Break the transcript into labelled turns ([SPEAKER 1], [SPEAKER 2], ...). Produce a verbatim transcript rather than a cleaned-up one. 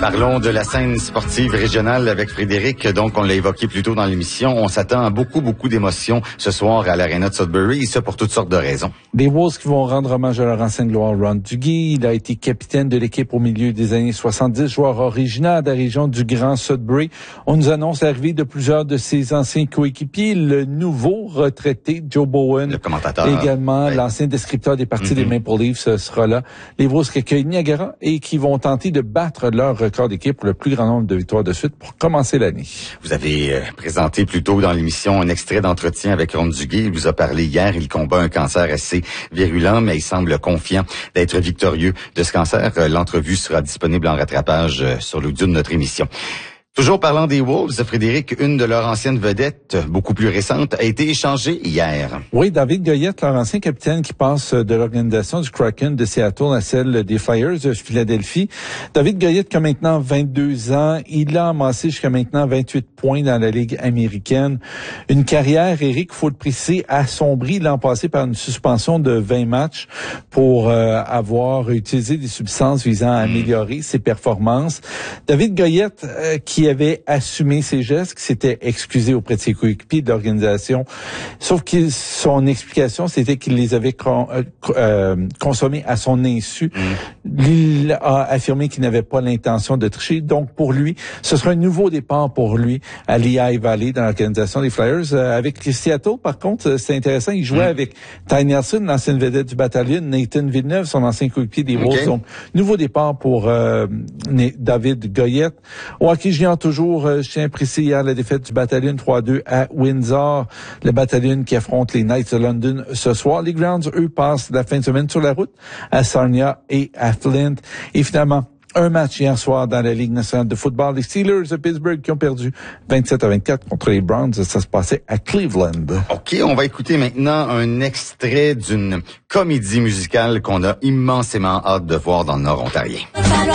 [SPEAKER 1] Parlons de la scène sportive régionale avec Frédéric. Donc, on l'a évoqué plus tôt dans l'émission. On s'attend à beaucoup, beaucoup d'émotions ce soir à l'Arena de Sudbury, et ça pour toutes sortes de raisons.
[SPEAKER 2] Des Wolves qui vont rendre hommage à leur ancienne gloire, Ron Duguay. Il a été capitaine de l'équipe au milieu des années soixante-dix, joueur originaire de la région du Grand Sudbury. On nous annonce l'arrivée de plusieurs de ses anciens coéquipiers. Le nouveau retraité, Joe Bowen.
[SPEAKER 1] Le commentateur.
[SPEAKER 2] Également,
[SPEAKER 1] ouais.
[SPEAKER 2] L'ancien descripteur des parties
[SPEAKER 1] mm-hmm.
[SPEAKER 2] des Maple Leafs sera là. Les Wolves qui accueillent Niagara et qui vont tenter de battre leur record d'équipe pour le plus grand nombre de victoires de suite pour commencer l'année.
[SPEAKER 1] Vous avez euh, présenté plus tôt dans l'émission un extrait d'entretien avec Ron Duguay. Il vous a parlé hier. Il combat un cancer assez virulent, mais il semble confiant d'être victorieux de ce cancer. Euh, l'entrevue sera disponible en rattrapage euh, sur l'audio de notre émission. Toujours parlant des Wolves, Frédéric, une de leurs anciennes vedettes, beaucoup plus récente, a été échangée hier.
[SPEAKER 2] Oui, David Goyette, leur ancien capitaine qui passe de l'organisation du Kraken de Seattle à celle des Flyers de Philadelphie. David Goyette qui a maintenant vingt-deux ans, il a amassé jusqu'à maintenant vingt-huit points dans la Ligue américaine. Une carrière, Éric, faut le préciser, assombrie l'an passé par une suspension de vingt matchs pour euh, avoir utilisé des substances visant à améliorer ses performances. David Goyette, euh, qui avait assumé ses gestes, qui s'était excusé auprès de ses coéquipiers de l'organisation. Sauf que son explication, c'était qu'il les avait con, euh, euh, consommés à son insu. Mmh. Il a affirmé qu'il n'avait pas l'intention de tricher. Donc, pour lui, ce sera un nouveau départ pour lui à Lehigh Valley dans l'organisation des Flyers. Euh, avec Seattle, par contre, c'est intéressant. Il jouait mmh. avec Ty Nelson, l'ancienne vedette du bataillon, Nathan Villeneuve, son ancien coéquipier des Wolves. Okay. Donc, nouveau départ pour euh, David Goyette. Au hockey junior, toujours, euh, je tiens à préciser hier la défaite du bataillon trois à deux à Windsor. Le bataillon qui affronte les Knights de London ce soir. Les Grounds, eux, passent la fin de semaine sur la route à Sarnia et à Flint. Et finalement, un match hier soir dans la Ligue nationale de football. Les Steelers de Pittsburgh qui ont perdu vingt-sept à vingt-quatre contre les Browns. Ça se passait à Cleveland.
[SPEAKER 1] OK, on va écouter maintenant un extrait d'une comédie musicale qu'on a immensément hâte de voir dans le Nord ontarien.